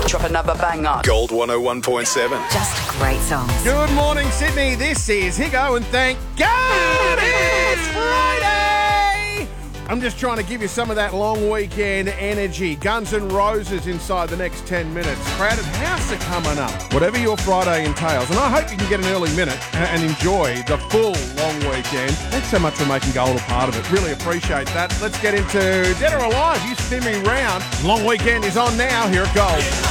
Drop another banger. Gold 101.7. Just great songs. Good morning, Sydney. This is Higo, and thank God it's Friday! I'm just trying to give you some of that long weekend energy. Guns N' Roses inside the next 10 minutes. Crowded House are coming up. Whatever your Friday entails. And I hope you can get an early minute and enjoy the full long weekend. Thanks so much for making Gold a part of it. Really appreciate that. Let's get into Dead or Alive. You spin me round. Long weekend is on now. Here it goes.